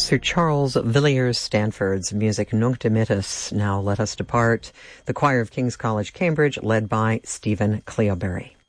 Sir Charles Villiers Stanford's music Nunc Dimittis. Now let us depart. The choir of King's College, Cambridge, led by Stephen Cleobury.